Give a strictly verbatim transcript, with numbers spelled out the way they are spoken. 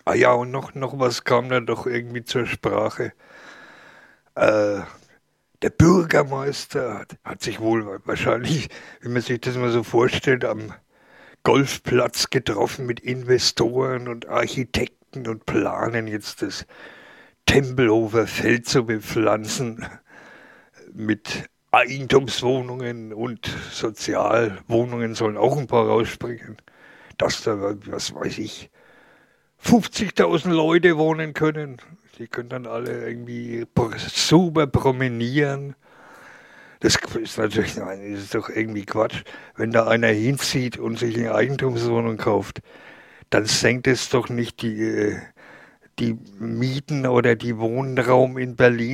Ah ja, und noch, noch was kam da doch irgendwie zur Sprache. Äh, Der Bürgermeister hat, hat sich wohl wahrscheinlich, wie man sich das mal so vorstellt, am Golfplatz getroffen mit Investoren und Architekten und planen jetzt das Tempelhofer Feld zu bepflanzen mit Eigentumswohnungen und Sozialwohnungen sollen auch ein paar rausspringen. Dass da, was weiß ich, fünfzigtausend Leute wohnen können. Die können dann alle irgendwie super promenieren. Das ist natürlich, nein, das ist doch irgendwie Quatsch. Wenn da einer hinzieht und sich eine Eigentumswohnung kauft, dann senkt es doch nicht die, äh, die Mieten oder die Wohnraum in Berlin.